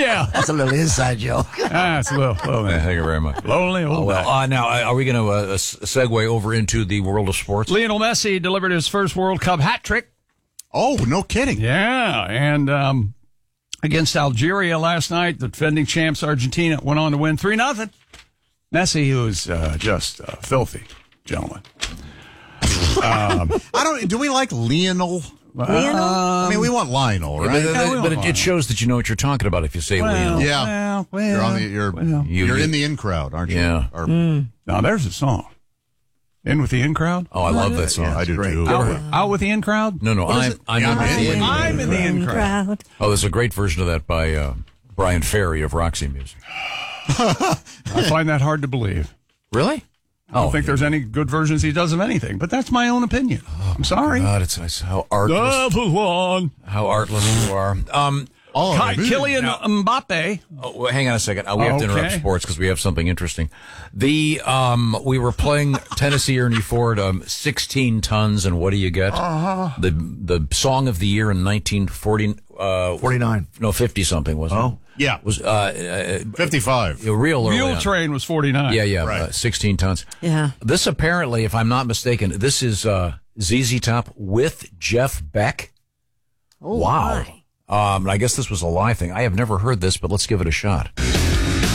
Yeah. That's a little inside joke. That's a little Thank you very much. lonely old guy. Now, are we going to segue over into the world of sports? Lionel Messi delivered his first World Cup hat trick. Oh, no kidding. Yeah, and against Algeria last night, the defending champs Argentina went on to win 3-0. Messi, who's just filthy, gentlemen. Do we like Lionel? I mean, we want Lionel, right? But it shows that you know what you're talking about if you say Lionel. Yeah. You're in the in crowd, aren't you? Yeah. Now, there's a song. In with the in crowd? Oh, I love that song. I do too. Out with the in crowd? No, I'm in with the in crowd. I'm in the in crowd. Oh, there's a great version of that by Brian Ferry of Roxy Music. I find that hard to believe. Really? I don't think there's any good versions he does of anything, but that's my own opinion. I'm sorry. God, it's how artless. How artless you are. Kylian Mbappe. Oh, hang on a second. We have to interrupt sports because we have something interesting. We were playing Tennessee Ernie Ford, 16 tons, and what do you get? The song of the year in 1940. 49. No, 50 something wasn't it? Oh. Yeah. Was 55. Real early Mule on. Train was 49. Yeah, Right. 16 tons. Yeah. This apparently, if I'm not mistaken, this is ZZ Top with Jeff Beck. Oh, Wow. my. I guess this was a lie thing. I have never heard this, but let's give it a shot.